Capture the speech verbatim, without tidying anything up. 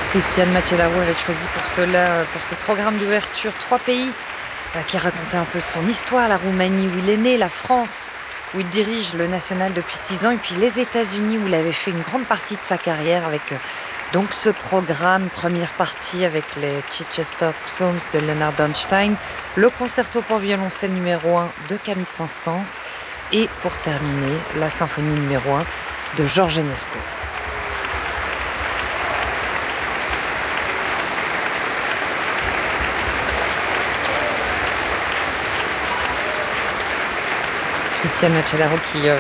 Christiane Macellaro avait choisi pour cela, pour ce programme d'ouverture, trois pays qui racontaient un peu son histoire. La Roumanie où il est né, la France où il dirige le national depuis six ans et puis les États-Unis où il avait fait une grande partie de sa carrière avec donc ce programme, première partie avec les Chichester Psalms de Leonard Bernstein, le concerto pour violoncelle numéro un de Camille Saint-Saëns et pour terminer la symphonie numéro un de Georges Enesco. Christiane Macellaro qui